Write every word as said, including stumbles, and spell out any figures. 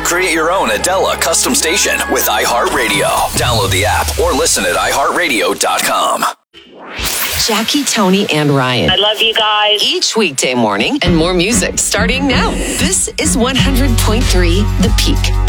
Create your own Adela custom station with iHeartRadio. Download the app or listen at i heart radio dot com. Jackie, Tony, and Ryan. I love you guys. Each weekday morning and more music starting now. This is one hundred point three The Peak.